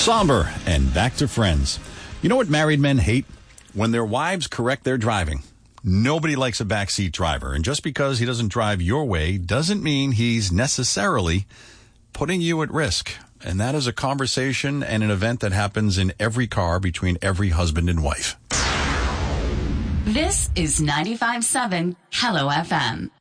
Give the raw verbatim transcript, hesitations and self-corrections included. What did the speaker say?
Somber and back to Friends. You know what married men hate? When their wives correct their driving. Nobody likes a backseat driver, and just because he doesn't drive your way doesn't mean he's necessarily putting you at risk. And that is a conversation and an event that happens in every car between every husband and wife. This is ninety-five point seven Hello F M.